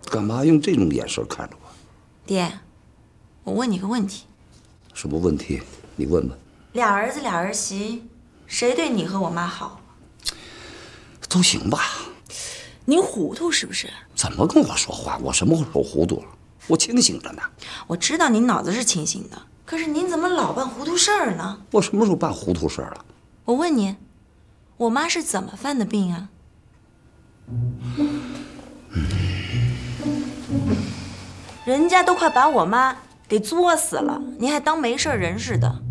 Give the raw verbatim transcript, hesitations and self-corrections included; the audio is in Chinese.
干嘛用这种眼神看着我？ 爹，我问你个问题。 什么问题？你问问。 俩儿子俩儿媳，谁对你和我妈好？ 都行吧。 您糊涂是不是？ 怎么跟我说话？我什么时候糊涂了？我清醒着呢。 我知道您脑子是清醒的，可是您怎么老办糊涂事儿呢？ 我什么时候办糊涂事儿了？ 我问你，我妈是怎么犯的病啊？人家都快把我妈给作死了，你还当没事人似的。